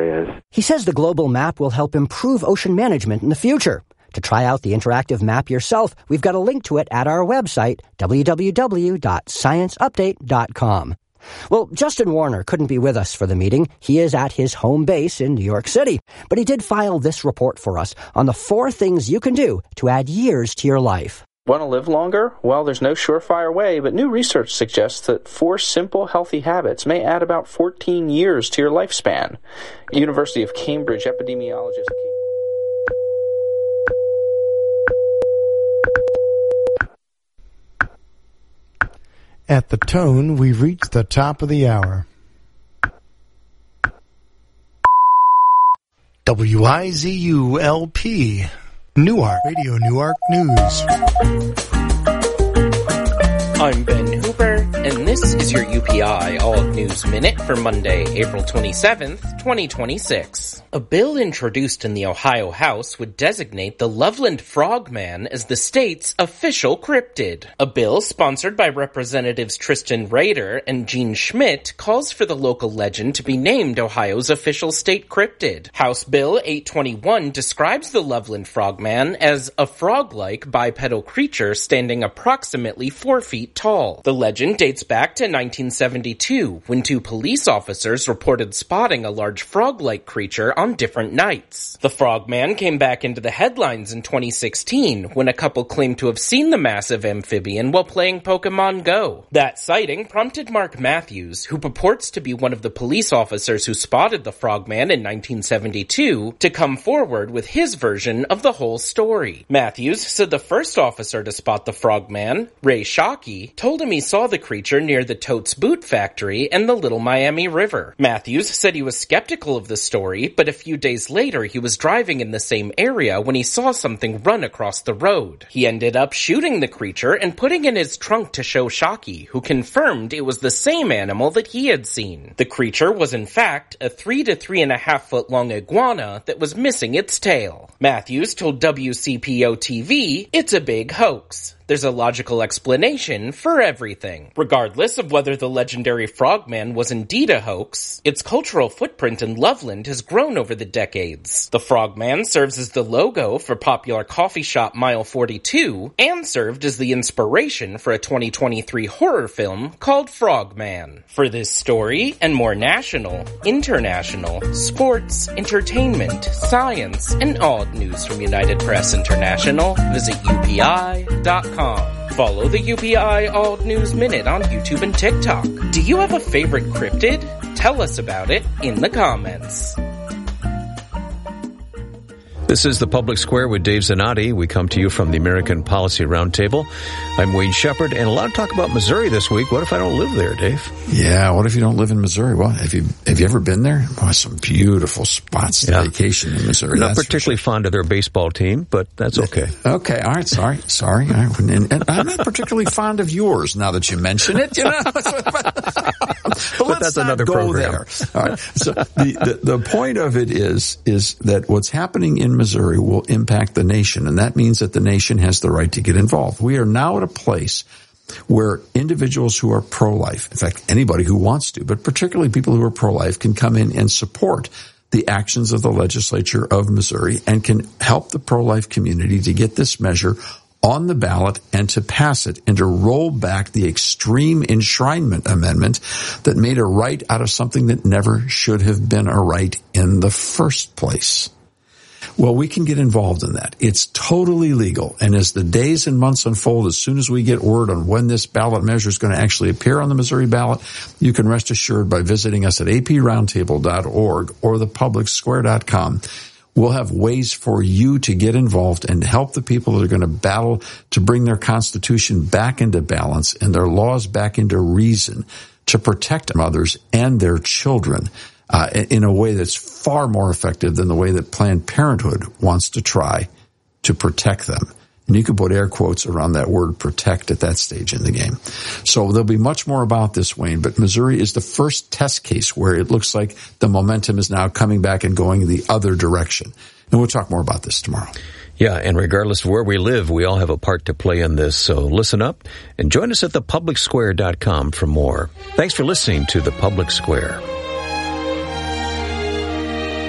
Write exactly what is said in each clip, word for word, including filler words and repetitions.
areas. He says the global map will help improve ocean management in the future. To try out the interactive map yourself, we've got a link to it at our website, w w w dot science update dot com. Well, Justin Warner couldn't be with us for the meeting. He is at his home base in New York City. But he did file this report for us on the four things you can do to add years to your life. Want to live longer? Well, there's no surefire way, but new research suggests that four simple, healthy habits may add about fourteen years to your lifespan. University of Cambridge epidemiologist... At the tone, we've reached the top of the hour. W I Z U L P, Newark, Radio Newark News. I'm Ben Hooper, and this is your U P I All News Minute for Monday, April twenty-seventh, twenty twenty-six. A bill introduced in the Ohio House would designate the Loveland Frogman as the state's official cryptid. A bill sponsored by Representatives Tristan Rader and Gene Schmidt calls for the local legend to be named Ohio's official state cryptid. House Bill eight twenty-one describes the Loveland Frogman as a frog-like bipedal creature standing approximately four feet tall. The legend dates back to nineteen seventy-two, when two police officers reported spotting a large frog-like creature on different nights. The Frogman came back into the headlines in twenty sixteen, when a couple claimed to have seen the massive amphibian while playing Pokemon Go. That sighting prompted Mark Matthews, who purports to be one of the police officers who spotted the Frogman in nineteen seventy-two, to come forward with his version of the whole story. Matthews said the first officer to spot the Frogman, Ray Shockey, told him he saw the creature near the Totes Boot Factory and the Little Miami River. Matthews said he was skeptical of the story, but a few days later he was driving in the same area when he saw something run across the road. He ended up shooting the creature and putting it in his trunk to show Shockey, who confirmed it was the same animal that he had seen. The creature was in fact a three to three and a half foot long iguana that was missing its tail. Matthews told W C P O T V, "It's a big hoax. There's a logical explanation for everything." Regardless of whether the legendary Frogman was indeed a hoax, its cultural footprint in Loveland has grown over the decades. The Frogman serves as the logo for popular coffee shop Mile forty-two, and served as the inspiration for a twenty twenty-three horror film called Frogman. For this story, and more national, international, sports, entertainment, science, and odd news from United Press International, visit U P I dot com. Follow the U P I All News Minute on YouTube and TikTok. Do you have a favorite cryptid? Tell us about it in the comments. This is the Public Square with Dave Zanotti. We come to you from the American Policy Roundtable. I'm Wayne Shepherd, and a lot of talk about Missouri this week. What if I don't live there, Dave? Yeah, what if you don't live in Missouri? Well, have you have you ever been there? Well, some beautiful spots to yeah. vacation in Missouri. Not particularly sure. fond of their baseball team, but that's okay. Okay, all right, sorry, sorry. All right. And, and I'm not particularly fond of yours now that you mention it, you know. but, but let's that's not another go program. there. All right. So the, the the point of it is is that what's happening in Missouri will impact the nation, and that means that the nation has the right to get involved. We are now at a place where individuals who are pro-life, in fact, anybody who wants to, but particularly people who are pro-life, can come in and support the actions of the legislature of Missouri and can help the pro-life community to get this measure on the ballot and to pass it and to roll back the extreme enshrinement amendment that made a right out of something that never should have been a right in the first place. Well, we can get involved in that. It's totally legal. And as the days and months unfold, as soon as we get word on when this ballot measure is going to actually appear on the Missouri ballot, you can rest assured by visiting us at a p roundtable dot org or the public square dot com. We'll have ways for you to get involved and help the people that are going to battle to bring their Constitution back into balance and their laws back into reason to protect others and their children. Uh, in a way that's far more effective than the way that Planned Parenthood wants to try to protect them. And you can put air quotes around that word protect at that stage in the game. So there'll be much more about this, Wayne, but Missouri is the first test case where it looks like the momentum is now coming back and going the other direction. And we'll talk more about this tomorrow. Yeah, and regardless of where we live, we all have a part to play in this. So listen up and join us at the public square dot com for more. Thanks for listening to The Public Square.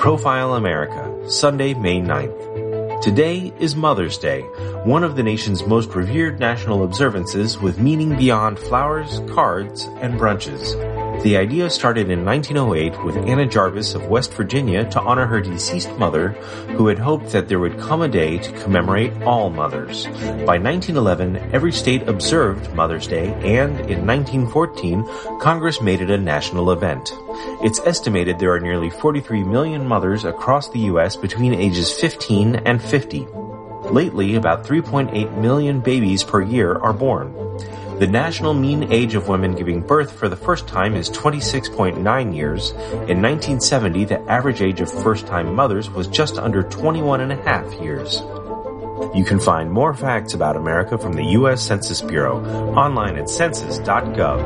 Profile America, Sunday, May ninth. Today is Mother's Day, one of the nation's most revered national observances with meaning beyond flowers, cards, and brunches. The idea started in nineteen oh eight with Anna Jarvis of West Virginia to honor her deceased mother, who had hoped that there would come a day to commemorate all mothers. By nineteen eleven, every state observed Mother's Day, and in nineteen fourteen, Congress made it a national event. It's estimated there are nearly forty-three million mothers across the U S between ages fifteen and fifty. Lately, about three point eight million babies per year are born. The national mean age of women giving birth for the first time is twenty-six point nine years. In nineteen seventy, the average age of first-time mothers was just under twenty-one and a half years. You can find more facts about America from the U S Census Bureau online at census dot gov.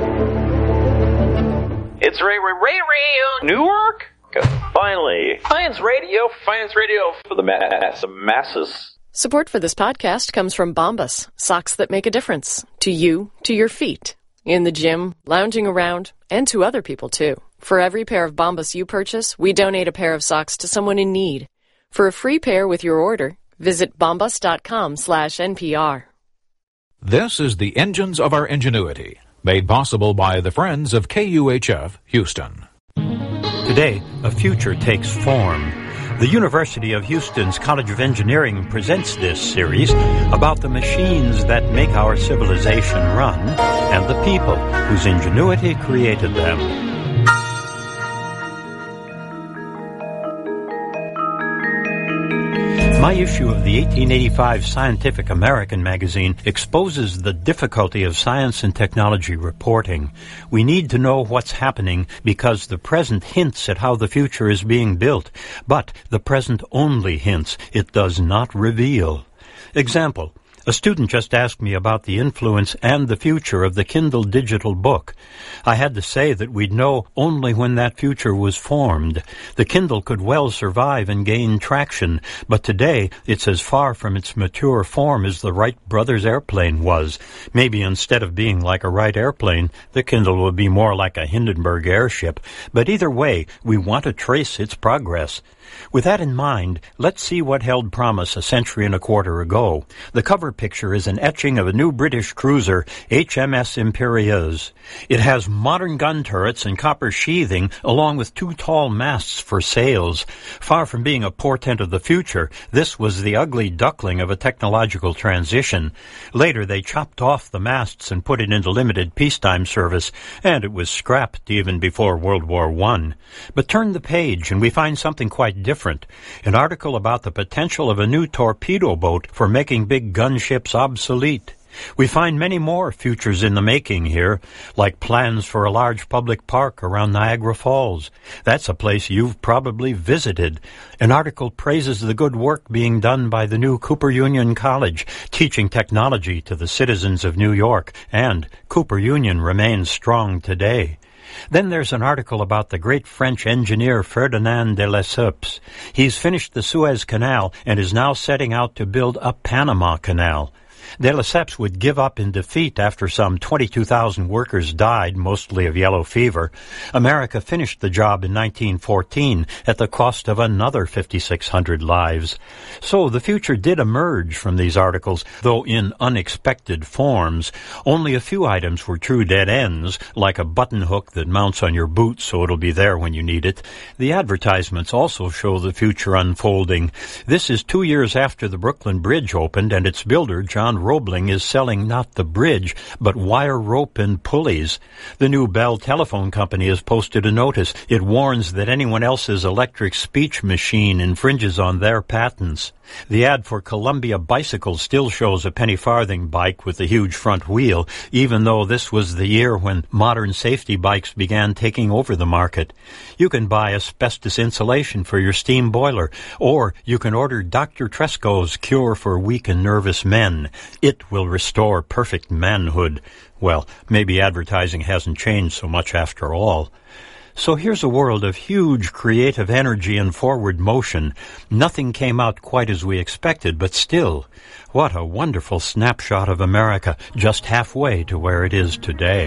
It's Ray Ray Ray Ray Newark. Finally, Science Radio, Science Radio for the mass, the masses. Support for this podcast comes from Bombas, socks that make a difference. To you, to your feet. In the gym, lounging around, and to other people too. For every pair of Bombas you purchase, we donate a pair of socks to someone in need. For a free pair with your order, visit bombas.com slash NPR. This is the Engines of Our Ingenuity, made possible by the Friends of K U H F Houston. Today, a future takes form. The University of Houston's College of Engineering presents this series about the machines that make our civilization run and the people whose ingenuity created them. My issue of the eighteen eighty-five Scientific American magazine exposes the difficulty of science and technology reporting. We need to know what's happening because the present hints at how the future is being built, but the present only hints, it does not reveal. Example. A student just asked me about the influence and the future of the Kindle digital book. I had to say that we'd know only when that future was formed. The Kindle could well survive and gain traction, but today it's as far from its mature form as the Wright brothers airplane was. Maybe instead of being like a Wright airplane, the Kindle will be more like a Hindenburg airship. But either way, we want to trace its progress. With that in mind, let's see what held promise a century and a quarter ago. The cover picture is an etching of a new British cruiser, H M S Imperieuse. It has modern gun turrets and copper sheathing, along with two tall masts for sails. Far from being a portent of the future, this was the ugly duckling of a technological transition. Later, they chopped off the masts and put it into limited peacetime service, and it was scrapped even before World War One. But turn the page, and we find something quite different. An article about the potential of a new torpedo boat for making big gunships obsolete. We find many more futures in the making here, like plans for a large public park around Niagara Falls. That's a place you've probably visited. An article praises the good work being done by the new Cooper Union College, teaching technology to the citizens of New York, and Cooper Union remains strong today. Then there's an article about the great French engineer Ferdinand de Lesseps. He's finished the Suez Canal and is now setting out to build a Panama Canal. De Lesseps would give up in defeat after some twenty-two thousand workers died, mostly of yellow fever. America finished the job in nineteen fourteen at the cost of another fifty-six hundred lives. So the future did emerge from these articles, though in unexpected forms. Only a few items were true dead ends, like a button hook that mounts on your boot so it'll be there when you need it. The advertisements also show the future unfolding. This is two years after the Brooklyn Bridge opened, and its builder, John Roebling, is selling not the bridge, but wire rope and pulleys. The new Bell Telephone Company has posted a notice. It warns that anyone else's electric speech machine infringes on their patents. The ad for Columbia Bicycles still shows a penny farthing bike with a huge front wheel, even though this was the year when modern safety bikes began taking over the market. You can buy asbestos insulation for your steam boiler, or you can order Doctor Tresco's cure for weak and nervous men. It will restore perfect manhood. Well, maybe advertising hasn't changed so much after all. So here's a world of huge creative energy and forward motion. Nothing came out quite as we expected, but still, what a wonderful snapshot of America, just halfway to where it is today.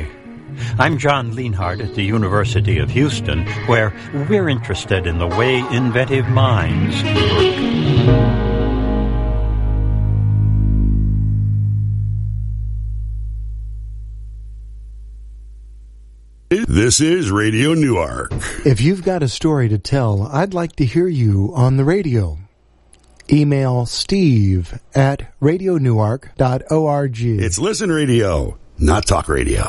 I'm John Lienhardt at the University of Houston, where we're interested in the way inventive minds work. This is Radio Newark. If you've got a story to tell, I'd like to hear you on the radio. Email Steve at radio newark dot org. It's Listen Radio, not Talk Radio.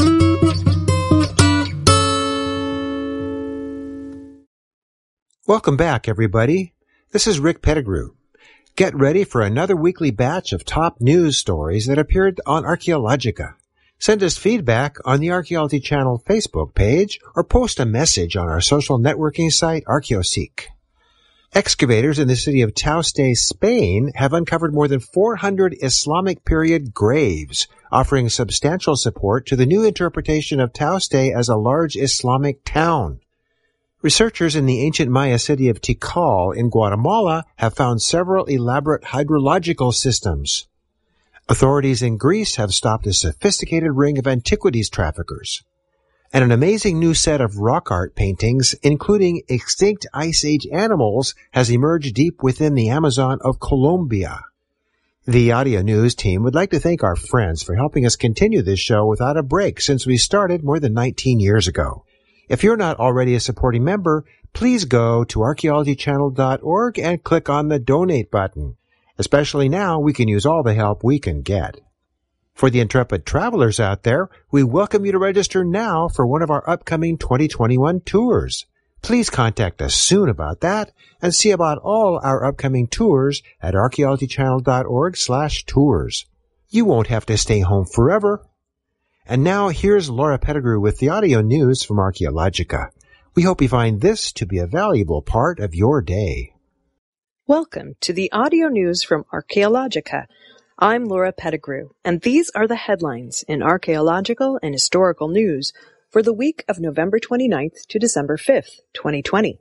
Welcome back, everybody. This is Rick Pettigrew. Get ready for another weekly batch of top news stories that appeared on Archaeologica. Send us feedback on the Archaeology Channel Facebook page or post a message on our social networking site, ArchaeoSeek. Excavators in the city of Tauste, Spain, have uncovered more than four hundred Islamic period graves, offering substantial support to the new interpretation of Tauste as a large Islamic town. Researchers in the ancient Maya city of Tikal in Guatemala have found several elaborate hydrological systems. Authorities in Greece have stopped a sophisticated ring of antiquities traffickers. And an amazing new set of rock art paintings, including extinct Ice Age animals, has emerged deep within the Amazon of Colombia. The Audio News team would like to thank our friends for helping us continue this show without a break since we started more than nineteen years ago. If you're not already a supporting member, please go to archaeology channel dot org and click on the Donate button. Especially now, we can use all the help we can get. For the intrepid travelers out there, we welcome you to register now for one of our upcoming twenty twenty-one tours. Please contact us soon about that and see about all our upcoming tours at archaeology channel dot org slash tours. You won't have to stay home forever. And now here's Laura Pettigrew with the audio news from Archaeologica. We hope you find this to be a valuable part of your day. Welcome to the audio news from Archaeologica. I'm Laura Pettigrew, and these are the headlines in archaeological and historical news for the week of November twenty-ninth to December fifth, twenty twenty.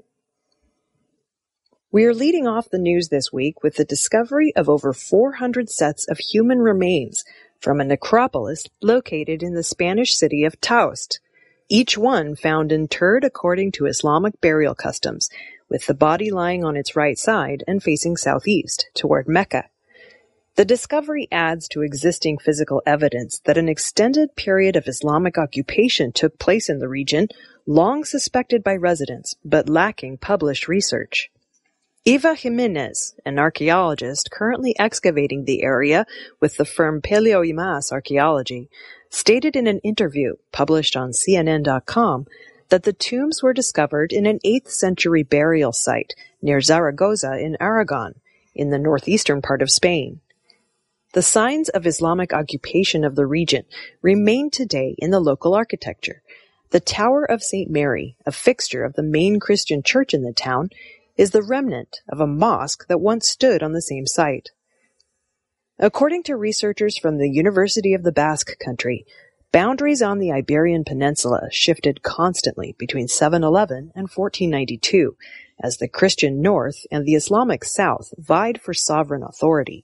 We are leading off the news this week with the discovery of over four hundred sets of human remains from a necropolis located in the Spanish city of Taost, each one found interred according to Islamic burial customs, with the body lying on its right side and facing southeast toward Mecca. The discovery adds to existing physical evidence that an extended period of Islamic occupation took place in the region, long suspected by residents, but lacking published research. Eva Jimenez, an archaeologist currently excavating the area with the firm Paleoimas Archaeology, stated in an interview published on C N N dot com that the tombs were discovered in an eighth century burial site near Zaragoza in Aragon, in the northeastern part of Spain. The signs of Islamic occupation of the region remain today in the local architecture. The Tower of Saint Mary, a fixture of the main Christian church in the town, is the remnant of a mosque that once stood on the same site. According to researchers from the University of the Basque Country, boundaries on the Iberian Peninsula shifted constantly between seven eleven and fourteen ninety-two, as the Christian North and the Islamic South vied for sovereign authority.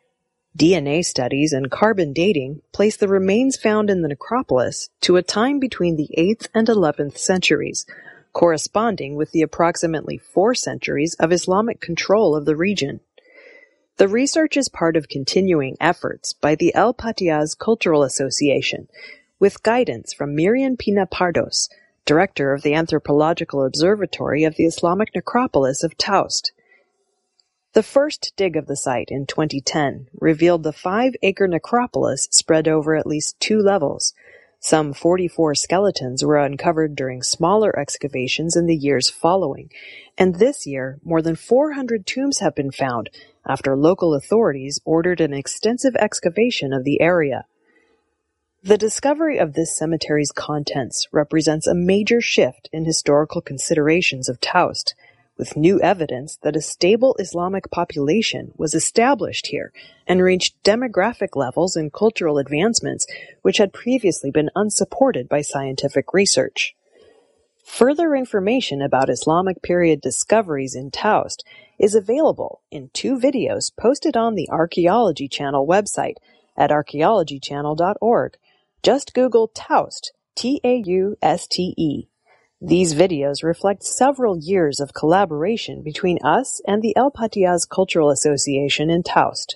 D N A studies and carbon dating place the remains found in the necropolis to a time between the eighth and eleventh centuries, corresponding with the approximately four centuries of Islamic control of the region. The research is part of continuing efforts by the El Patiaz Cultural Association, with guidance from Miriam Pina Pardos, director of the Anthropological Observatory of the Islamic Necropolis of Taost. The first dig of the site in twenty ten revealed the five-acre necropolis spread over at least two levels. Some forty-four skeletons were uncovered during smaller excavations in the years following, and this year more than four hundred tombs have been found after local authorities ordered an extensive excavation of the area. The discovery of this cemetery's contents represents a major shift in historical considerations of Taost, with new evidence that a stable Islamic population was established here and reached demographic levels and cultural advancements which had previously been unsupported by scientific research. Further information about Islamic period discoveries in Taost is available in two videos posted on the Archaeology Channel website at archaeology channel dot org. Just Google Taost, T A U S T E. These videos reflect several years of collaboration between us and the El Patiaz Cultural Association in Taust.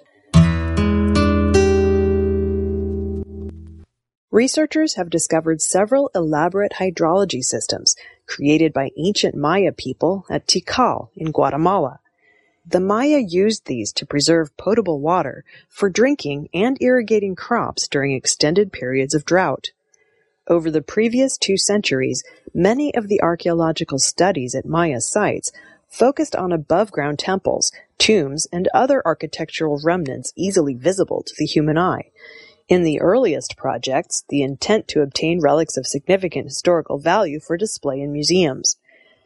Researchers have discovered several elaborate hydrology systems created by ancient Maya people at Tikal in Guatemala. The Maya used these to preserve potable water for drinking and irrigating crops during extended periods of drought. Over the previous two centuries, many of the archaeological studies at Maya sites focused on above-ground temples, tombs, and other architectural remnants easily visible to the human eye. In the earliest projects, the intent to obtain relics of significant historical value for display in museums.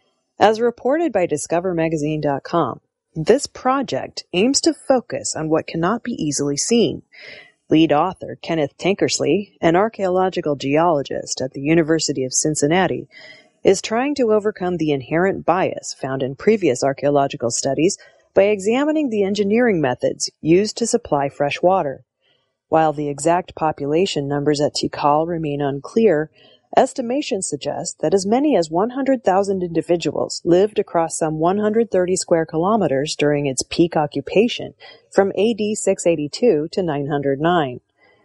As reported by Discover Magazine dot com, this project aims to focus on what cannot be easily seen. Lead author Kenneth Tankersley, an archaeological geologist at the University of Cincinnati, is trying to overcome the inherent bias found in previous archaeological studies by examining the engineering methods used to supply fresh water. While the exact population numbers at Tikal remain unclear, estimations suggest that as many as one hundred thousand individuals lived across some one hundred thirty square kilometers during its peak occupation from A D six eighty-two to nine hundred nine.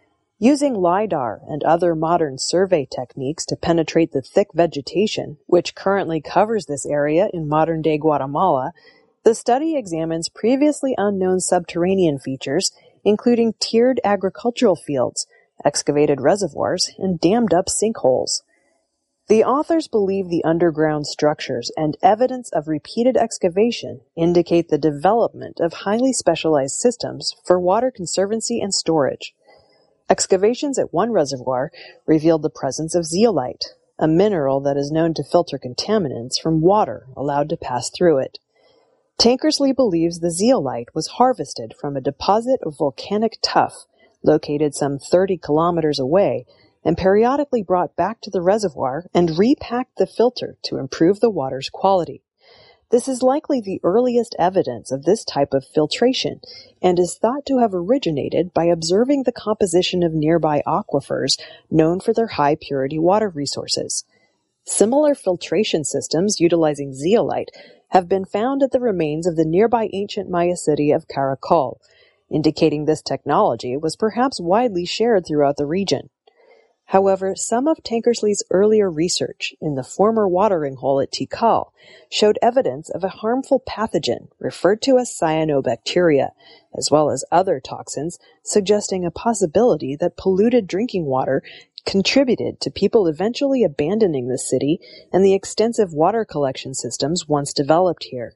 Using LiDAR and other modern survey techniques to penetrate the thick vegetation, which currently covers this area in modern-day Guatemala, the study examines previously unknown subterranean features, including tiered agricultural fields, excavated reservoirs, and dammed-up sinkholes. The authors believe the underground structures and evidence of repeated excavation indicate the development of highly specialized systems for water conservancy and storage. Excavations at one reservoir revealed the presence of zeolite, a mineral that is known to filter contaminants from water allowed to pass through it. Tankersley believes the zeolite was harvested from a deposit of volcanic tuff located some thirty kilometers away and periodically brought back to the reservoir and repacked the filter to improve the water's quality. This is likely the earliest evidence of this type of filtration and is thought to have originated by observing the composition of nearby aquifers known for their high purity water resources. Similar filtration systems utilizing zeolite have been found at the remains of the nearby ancient Maya city of Caracol, indicating this technology was perhaps widely shared throughout the region. However, some of Tankersley's earlier research in the former watering hole at Tikal showed evidence of a harmful pathogen referred to as cyanobacteria, as well as other toxins, suggesting a possibility that polluted drinking water contributed to people eventually abandoning the city and the extensive water collection systems once developed here.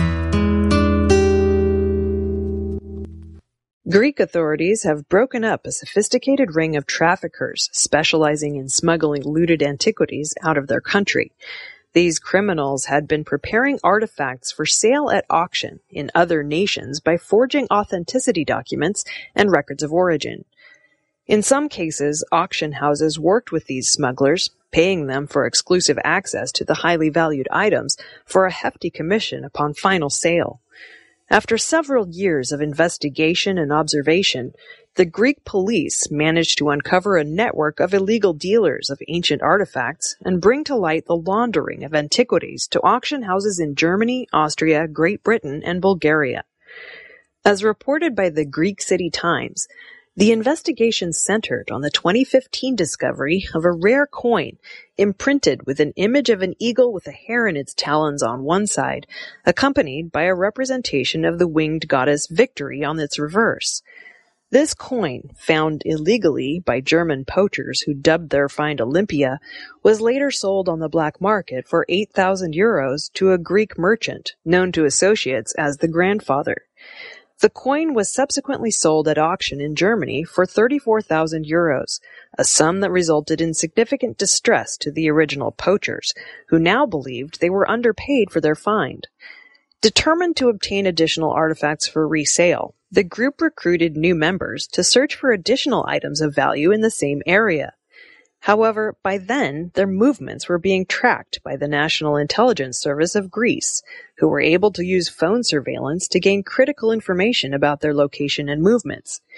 Greek authorities have broken up a sophisticated ring of traffickers specializing in smuggling looted antiquities out of their country. These criminals had been preparing artifacts for sale at auction in other nations by forging authenticity documents and records of origin. In some cases, auction houses worked with these smugglers, paying them for exclusive access to the highly valued items for a hefty commission upon final sale. After several years of investigation and observation, the Greek police managed to uncover a network of illegal dealers of ancient artifacts and bring to light the laundering of antiquities to auction houses in Germany, Austria, Great Britain, and Bulgaria. As reported by the Greek City Times, the investigation centered on the twenty fifteen discovery of a rare coin imprinted with an image of an eagle with a hare in its talons on one side, accompanied by a representation of the winged goddess Victory on its reverse. This coin, found illegally by German poachers who dubbed their find Olympia, was later sold on the black market for eight thousand euros to a Greek merchant known to associates as the Grandfather. The coin was subsequently sold at auction in Germany for thirty-four thousand euros, a sum that resulted in significant distress to the original poachers, who now believed they were underpaid for their find. Determined to obtain additional artifacts for resale, the group recruited new members to search for additional items of value in the same area. However, by then, their movements were being tracked by the National Intelligence Service of Greece, who were able to use phone surveillance to gain critical information about their location and movements.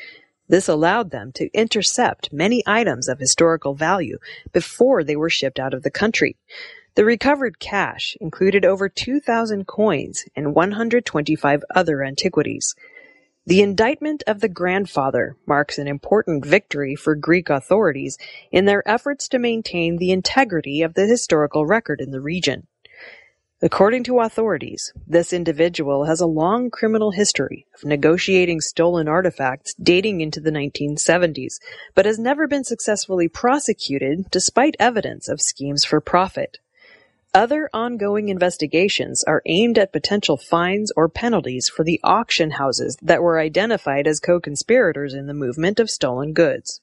This allowed them to intercept many items of historical value before they were shipped out of the country. The recovered cash included over two thousand coins and one hundred twenty-five other antiquities. The indictment of the grandfather marks an important victory for Greek authorities in their efforts to maintain the integrity of the historical record in the region. According to authorities, this individual has a long criminal history of negotiating stolen artifacts dating into the nineteen seventies, but has never been successfully prosecuted despite evidence of schemes for profit. Other ongoing investigations are aimed at potential fines or penalties for the auction houses that were identified as co-conspirators in the movement of stolen goods.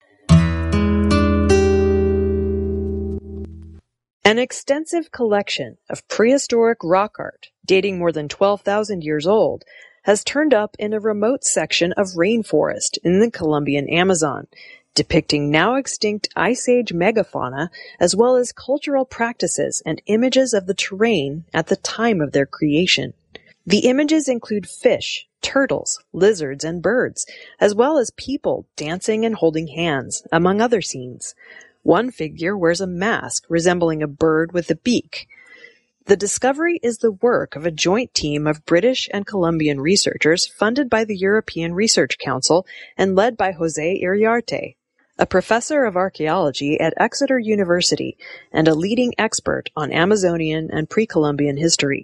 An extensive collection of prehistoric rock art, dating more than twelve thousand years old, has turned up in a remote section of rainforest in the Colombian Amazon, depicting now extinct Ice Age megafauna as well as cultural practices and images of the terrain at the time of their creation. The images include fish, turtles, lizards, and birds, as well as people dancing and holding hands, among other scenes. One figure wears a mask resembling a bird with a beak. The discovery is the work of a joint team of British and Colombian researchers funded by the European Research Council and led by José Iriarte, a professor of archaeology at Exeter University and a leading expert on Amazonian and pre-Columbian history.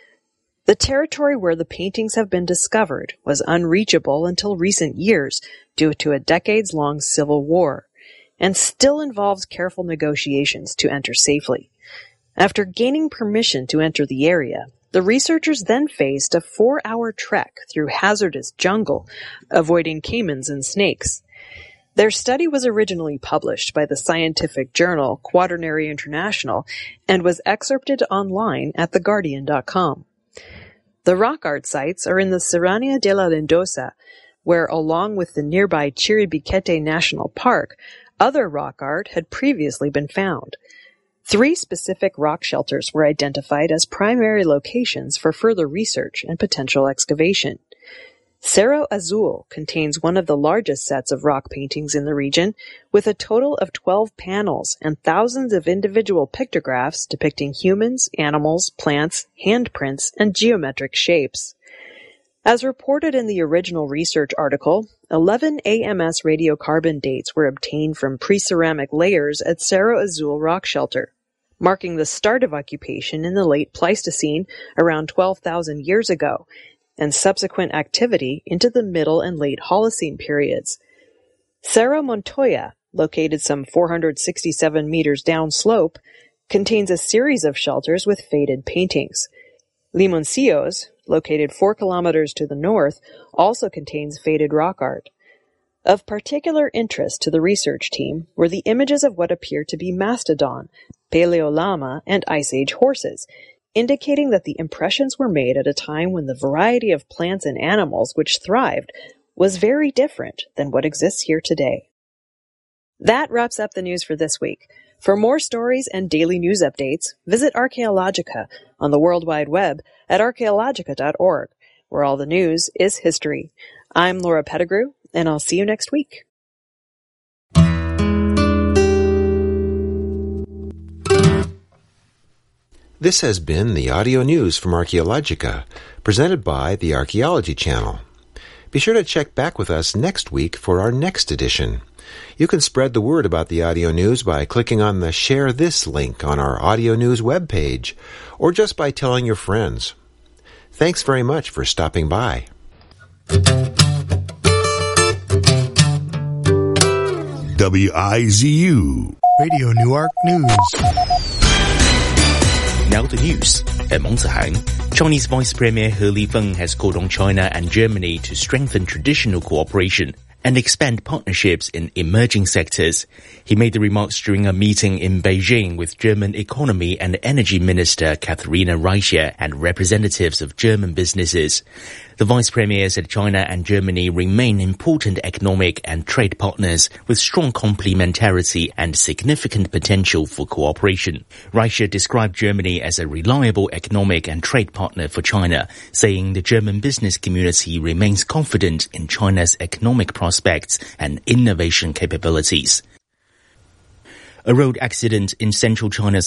The territory where the paintings have been discovered was unreachable until recent years due to a decades-long civil war, and still involves careful negotiations to enter safely. After gaining permission to enter the area, the researchers then faced a four-hour trek through hazardous jungle, avoiding caimans and snakes. Their study was originally published by the scientific journal Quaternary International and was excerpted online at the guardian dot com. The rock art sites are in the Serranía de la Lindosa, where, along with the nearby Chiribiquete National Park, other rock art had previously been found. Three specific rock shelters were identified as primary locations for further research and potential excavation. Cerro Azul contains one of the largest sets of rock paintings in the region, with a total of twelve panels and thousands of individual pictographs depicting humans, animals, plants, handprints, and geometric shapes. As reported in the original research article, eleven A M S radiocarbon dates were obtained from pre-ceramic layers at Cerro Azul rock shelter, marking the start of occupation in the late Pleistocene around twelve thousand years ago, and subsequent activity into the Middle and Late Holocene periods. Cerro Montoya, located some four hundred sixty-seven meters downslope, contains a series of shelters with faded paintings. Limoncillos, located four kilometers to the north, also contains faded rock art. Of particular interest to the research team were the images of what appeared to be mastodon, Paleolama, and Ice Age horses, indicating that the impressions were made at a time when the variety of plants and animals which thrived was very different than what exists here today. That wraps up the news for this week. For more stories and daily news updates, visit Archaeologica on the World Wide Web at archaeologica dot org, where all the news is history. I'm Laura Pettigrew, and I'll see you next week. This has been the audio news from Archaeologica, presented by the Archaeology Channel. Be sure to check back with us next week for our next edition. You can spread the word about the audio news by clicking on the Share This link on our audio news webpage, or just by telling your friends. Thanks very much for stopping by. W I Z U Radio Newark News. Now the news. At Mengzihang, Chinese Vice Premier He Lifeng has called on China and Germany to strengthen traditional cooperation and expand partnerships in emerging sectors. He made the remarks during a meeting in Beijing with German Economy and Energy Minister Katharina Reiche and representatives of German businesses. The Vice Premier said China and Germany remain important economic and trade partners with strong complementarity and significant potential for cooperation. Reiche described Germany as a reliable economic and trade partner for China, saying the German business community remains confident in China's economic prospects and innovation capabilities. A road accident in central China's